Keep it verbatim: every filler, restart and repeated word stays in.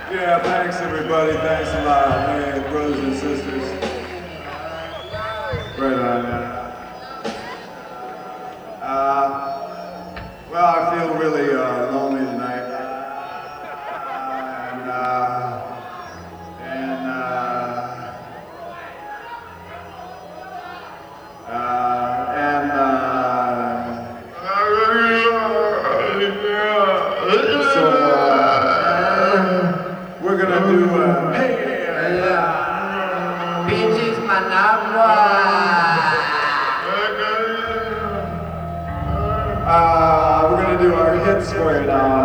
Yeah, thanks everybody. Thanks a lot, man, brothers and sisters. Right on. Uh, well, I feel really uh, lonely tonight. And, uh, and, uh, uh, and, uh, so, uh, we're gonna do, uh, hey, Bitches Managua. uh, we're gonna do our hits for you now.